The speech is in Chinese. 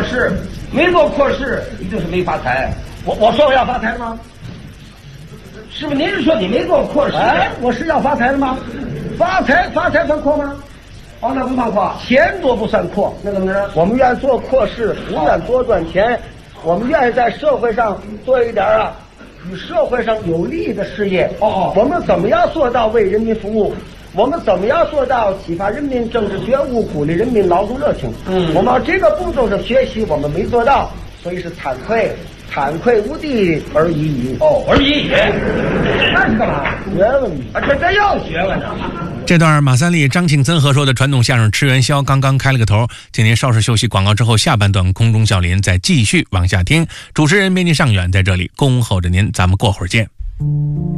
试，没做阔事一定是没发财。我说我要发财了吗？是不是？您是说你没做阔事？ 哎，我是要发财了吗？发财算阔吗？ 哦，那不算阔， 钱多不算阔。 那怎么着？ 我们愿做阔事，不愿多赚钱。我们愿意在社会上做一点与社会上有利的事业。我们怎么样做到为人民服务？我们怎么样做到启发人民政治觉悟，鼓励人民劳动热情？我们这个步骤的学习我们没做到，所以是惭愧无地而已矣。 而已。那是干嘛？ 学问啊，这要学问呢。 这段马三立、张庆森合说的传统相声吃元宵刚刚开了个头，请您稍事休息广告之后，下半段空中笑林再继续往下听。主持人编辑尚远在这里恭候着您，咱们过会儿见。